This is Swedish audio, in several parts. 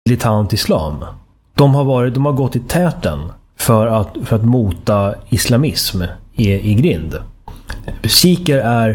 militant islam. De har gått i täten för att mota islamism i grind. Sikher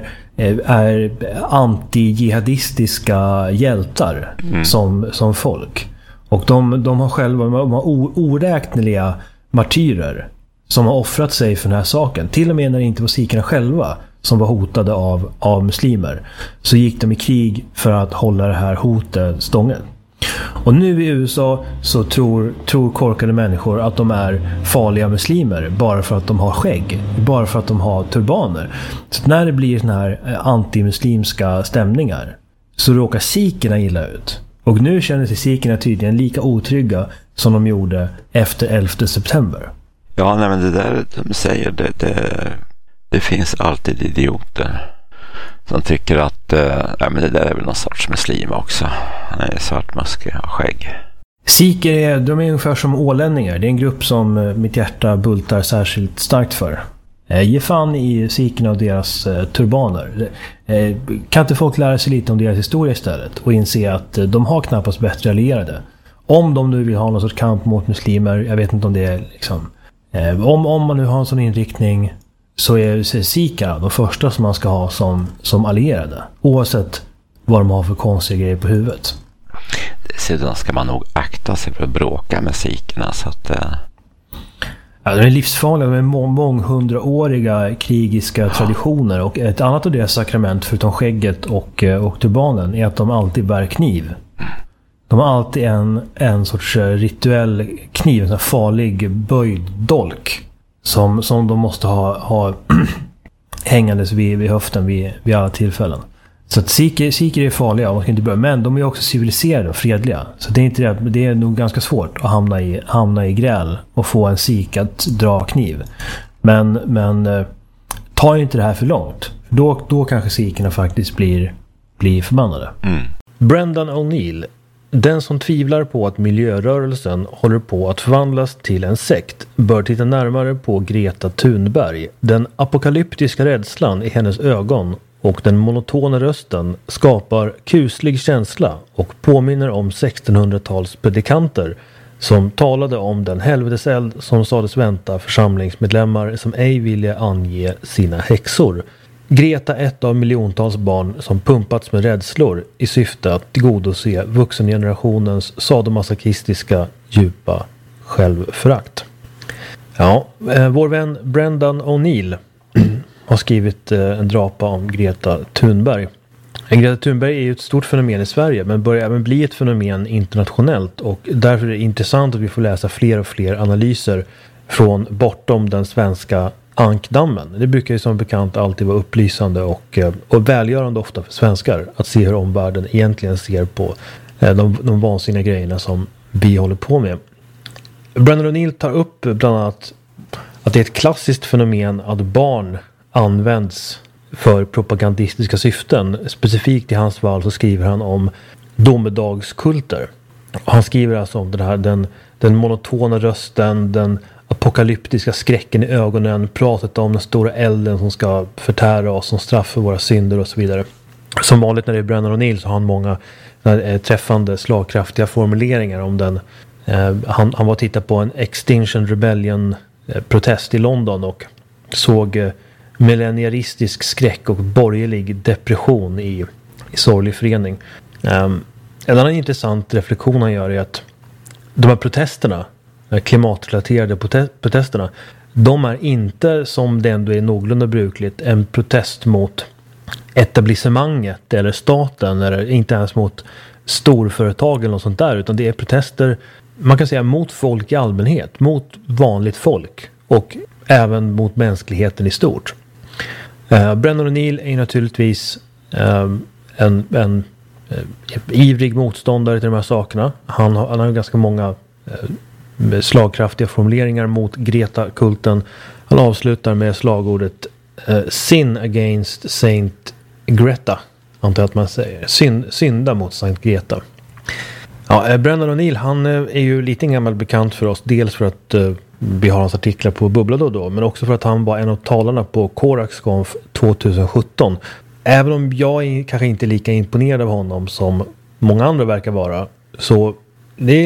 är anti-jihadistiska hjältar som folk. Och de har själva oräkneliga martyrer som har offrat sig för den här saken. Till och med när det inte var sikherna själva som var hotade av muslimer, så gick de i krig för att hålla det här hotet stången. Och nu i USA så tror korkade människor att de är farliga muslimer bara för att de har skägg, bara för att de har turbaner. Så när det blir såna här antimuslimska stämningar så råkar sikherna illa ut. Och nu känner sig sikherna tydligen lika otrygga som de gjorde efter 11 september. Ja, nej, men det där de säger, det finns alltid idioter som tycker att men det där är väl någon sorts muslim också. Han är svartmuskig och skägg. Sikher de är ungefär som ålänningar. Det är en grupp som mitt hjärta bultar särskilt starkt för. Ge fan i sikherna och deras turbaner. Kan inte folk lära sig lite om deras historia istället och inse att de har knappast bättre allierade? Om de nu vill ha någon sorts kamp mot muslimer, jag vet inte om det är liksom... Om man nu har en sån inriktning, så är sikherna de första som man ska ha som allierade, oavsett vad de har för konstiga grejer på huvudet. Dessutom ska man nog akta sig för att bråka med sikherna, så att... Ja, de är livsfarliga med månghundraåriga krigiska traditioner, och ett annat av deras sakrament förutom skägget och turbanen är att de alltid bär kniv. De har alltid en sorts rituell kniv, en sån farlig böjd dolk som de måste ha hängandes vid höften vid alla tillfällen. Så att sikher är farliga, man ska inte börja, men de är också civiliserade och fredliga. Så det är inte det är nog ganska svårt att hamna i gräl och få en sikh att dra kniv. Men ta inte det här för långt. Då kanske sikherna faktiskt blir förbannade. Brendan O'Neill, den som tvivlar på att miljörörelsen håller på att förvandlas till en sekt, bör titta närmare på Greta Thunberg. Den apokalyptiska rädslan i hennes ögon och den monotona rösten skapar kuslig känsla och påminner om 1600-tals predikanter som talade om den helveteseld som sades vänta församlingsmedlemmar som ej ville ange sina häxor. Greta är ett av miljontals barn som pumpats med rädslor i syfte att tillgodose vuxengenerationens sadomasochistiska djupa självförakt. Ja, vår vän Brendan O'Neill har skrivit en drapa om Greta Thunberg. Greta Thunberg är ju ett stort fenomen i Sverige, men börjar även bli ett fenomen internationellt, och därför är det intressant att vi får läsa fler och fler analyser från bortom den svenska ankdammen. Det brukar ju som bekant alltid vara upplysande och välgörande ofta för svenskar att se hur omvärlden egentligen ser på de vansinniga grejerna som vi håller på med. Brendan O'Neill tar upp bland annat att det är ett klassiskt fenomen att barn används för propagandistiska syften. Specifikt i hans fall så skriver han om domedagskulter. Han skriver alltså om den monotona rösten, den apokalyptiska skräcken i ögonen, pratet om den stora elden som ska förtära oss som straff för våra synder och så vidare. Som vanligt när det är Brendan O'Neill så har han många träffande, slagkraftiga formuleringar om den. Han var och tittade på en Extinction Rebellion protest i London och såg millennialistisk skräck och borgerlig depression i sorglig förening. En annan intressant reflektion han gör är att de här protesterna, klimatrelaterade protesterna, de är inte, som det ändå är någorlunda brukligt, en protest mot etablissemanget eller staten, eller inte ens mot storföretag eller något sånt där, utan det är protester, man kan säga, mot folk i allmänhet, mot vanligt folk och även mot mänskligheten i stort. Brendan O'Neill är naturligtvis en ivrig motståndare till de här sakerna. Han har ganska många slagkraftiga formuleringar mot Greta-kulten. Han avslutar med slagordet Sin against Saint Greta, antar jag att man säger. Synda mot Saint Greta. Ja, Brendan O'Neill, han är ju lite gammal bekant för oss. Dels för att vi har hans artiklar på Bubbla då, men också för att han var en av talarna på Coraxconf 2017. Även om jag är kanske inte lika imponerad av honom som många andra verkar vara, så Det